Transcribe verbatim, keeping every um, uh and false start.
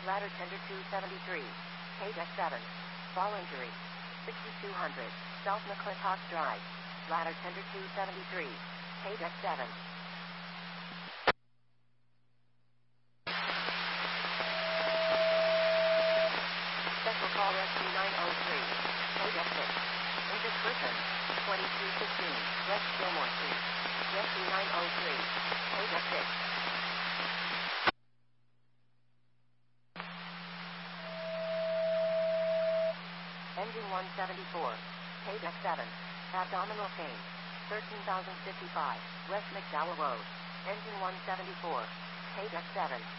Ladder tender two seventy-three. K deck seven. Ball injury. sixty-two hundred. South McClintock Drive. Ladder tender two seventy-three. K deck seven. Special call rescue nine oh three. K deck six. Injured person. twenty-two fifteen. West Gilmore Street. Rescue nine oh three. K deck six. Engine one seventy-four. K deck seven. Abdominal pain. thirteen thousand fifty-five. West McDowell Road. Engine one seventy-four. K deck seven.